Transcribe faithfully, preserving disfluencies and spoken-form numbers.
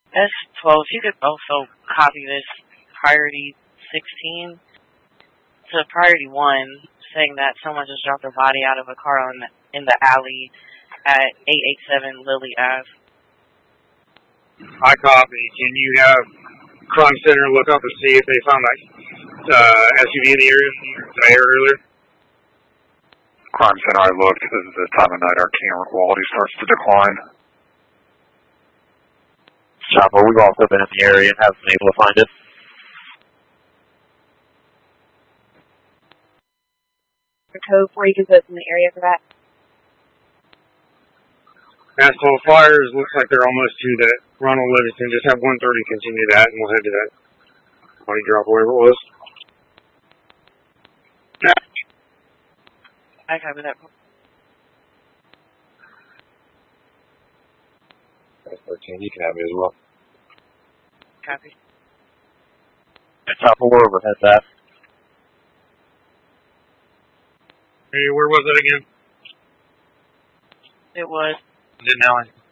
S twelve, if you could also copy this priority sixteen to priority one, saying that someone just dropped a body out of a car in the, in the alley at eight eighty-seven Lily Ave. I copy. Can you have Crime Center look up and see if they found that uh, S U V in the area that I heard earlier? Crime Center, I looked. This is the time of night our camera quality starts to decline. Chopper, we've also been in the area and haven't been able to find it. Code four, you can put in the area for that. Asphalt Fires looks like they're almost to that. Ronald Livingston, just have one thirty continue that, and we'll head to that body drop, wherever it was. I copy that. S thirteen, you can have me as well. Copy. Chopper, we're overhead that. Hey, where was it again? It was. Denali.